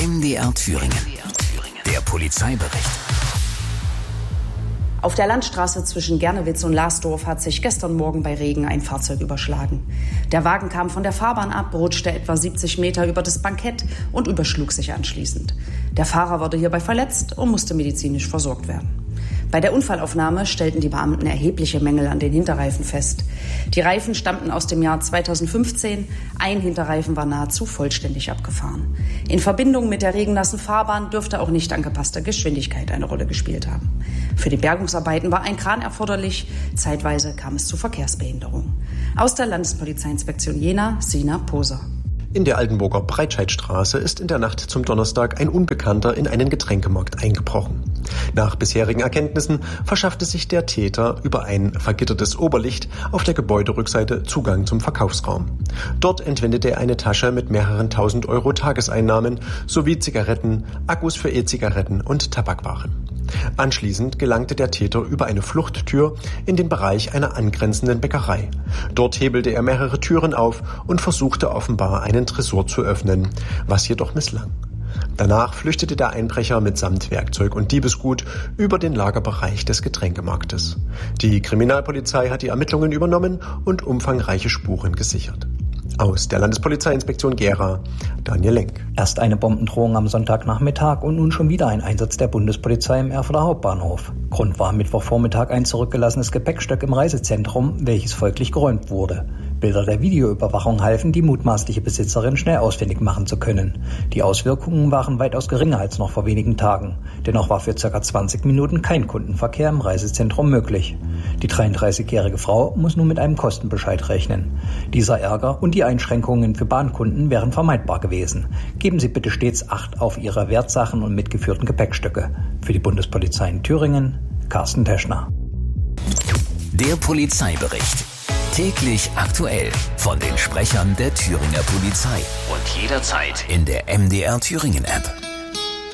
MDR Thüringen. Der Polizeibericht. Auf der Landstraße zwischen Gernewitz und Lasdorf hat sich gestern Morgen bei Regen ein Fahrzeug überschlagen. Der Wagen kam von der Fahrbahn ab, rutschte etwa 70 Meter über das Bankett und überschlug sich anschließend. Der Fahrer wurde hierbei verletzt und musste medizinisch versorgt werden. Bei der Unfallaufnahme stellten die Beamten erhebliche Mängel an den Hinterreifen fest. Die Reifen stammten aus dem Jahr 2015. Ein Hinterreifen war nahezu vollständig abgefahren. In Verbindung mit der regennassen Fahrbahn dürfte auch nicht angepasste Geschwindigkeit eine Rolle gespielt haben. Für die Bergungsarbeiten war ein Kran erforderlich. Zeitweise kam es zu Verkehrsbehinderungen. Aus der Landespolizeiinspektion Jena, Sina Poser. In der Altenburger Breitscheidstraße ist in der Nacht zum Donnerstag ein Unbekannter in einen Getränkemarkt eingebrochen. Nach bisherigen Erkenntnissen verschaffte sich der Täter über ein vergittertes Oberlicht auf der Gebäuderückseite Zugang zum Verkaufsraum. Dort entwendete er eine Tasche mit mehreren tausend Euro Tageseinnahmen sowie Zigaretten, Akkus für E-Zigaretten und Tabakwaren. Anschließend gelangte der Täter über eine Fluchttür in den Bereich einer angrenzenden Bäckerei. Dort hebelte er mehrere Türen auf und versuchte offenbar einen Tresor zu öffnen, was jedoch misslang. Danach flüchtete der Einbrecher mitsamt Werkzeug und Diebesgut über den Lagerbereich des Getränkemarktes. Die Kriminalpolizei hat die Ermittlungen übernommen und umfangreiche Spuren gesichert. Aus der Landespolizeiinspektion Gera, Daniel Lenk. Erst eine Bombendrohung am Sonntagnachmittag und nun schon wieder ein Einsatz der Bundespolizei im Erfurter Hauptbahnhof. Grund war am Mittwochvormittag ein zurückgelassenes Gepäckstück im Reisezentrum, welches folglich geräumt wurde. Bilder der Videoüberwachung halfen, die mutmaßliche Besitzerin schnell ausfindig machen zu können. Die Auswirkungen waren weitaus geringer als noch vor wenigen Tagen. Dennoch war für ca. 20 Minuten kein Kundenverkehr im Reisezentrum möglich. Die 33-jährige Frau muss nun mit einem Kostenbescheid rechnen. Dieser Ärger und die Einschränkungen für Bahnkunden wären vermeidbar gewesen. Geben Sie bitte stets Acht auf Ihre Wertsachen und mitgeführten Gepäckstücke. Für die Bundespolizei in Thüringen, Carsten Teschner. Der Polizeibericht. Täglich aktuell von den Sprechern der Thüringer Polizei und jederzeit in der MDR Thüringen App.